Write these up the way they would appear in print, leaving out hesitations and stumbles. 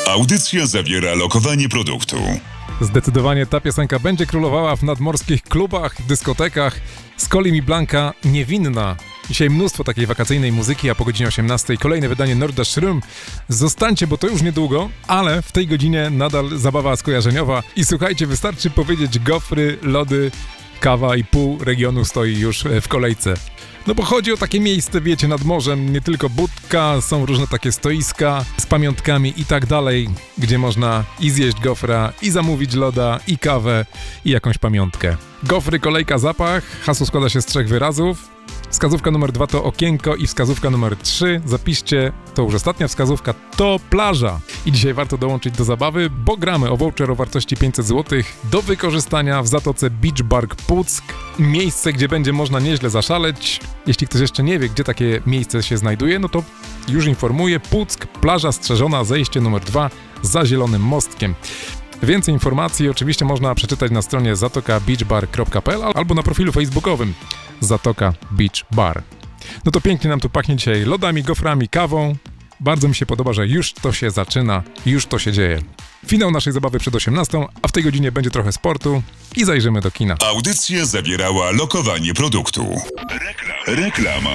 Audycja zawiera lokowanie produktu. Zdecydowanie ta piosenka będzie królowała w nadmorskich klubach, dyskotekach. Scully Mi Blanka niewinna. Dzisiaj mnóstwo takiej wakacyjnej muzyki, a po godzinie 18 kolejne wydanie Norddeutscher. Zostańcie, bo to już niedługo, ale w tej godzinie nadal zabawa skojarzeniowa. I słuchajcie, wystarczy powiedzieć gofry, lody, kawa i pół regionu stoi już w kolejce. No bo chodzi o takie miejsce, wiecie, nad morzem, nie tylko budka, są różne takie stoiska z pamiątkami i tak dalej, gdzie można i zjeść gofra, i zamówić loda, i kawę, i jakąś pamiątkę. Gofry, kolejka, zapach, hasło składa się z 3 wyrazów. Wskazówka numer 2 to okienko i wskazówka numer 3, zapiszcie, to już ostatnia wskazówka, to plaża. I dzisiaj warto dołączyć do zabawy, bo gramy o voucher o wartości 500 zł do wykorzystania w Zatoce Beach Bar Puck. Miejsce, gdzie będzie można nieźle zaszaleć. Jeśli ktoś jeszcze nie wie, gdzie takie miejsce się znajduje, no to już informuję. Puck, plaża strzeżona, zejście numer 2 za Zielonym Mostkiem. Więcej informacji oczywiście można przeczytać na stronie zatokabeachbar.pl albo na profilu facebookowym Zatoka Beach Bar. No to pięknie nam tu pachnie dzisiaj lodami, goframi, kawą. Bardzo mi się podoba, że już to się zaczyna, już to się dzieje. Finał naszej zabawy przed 18, a w tej godzinie będzie trochę sportu i zajrzymy do kina. Audycja zawierała lokowanie produktu. Reklama.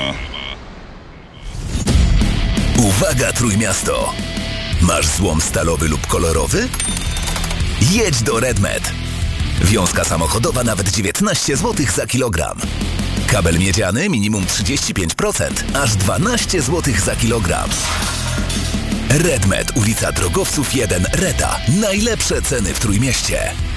Uwaga, Trójmiasto! Masz złom stalowy lub kolorowy? Jedź do RedMed. Wiązka samochodowa nawet 19 zł za kilogram. Kabel miedziany minimum 35%, aż 12 zł za kilogram. RedMed, ulica Drogowców 1, Reda. Najlepsze ceny w Trójmieście.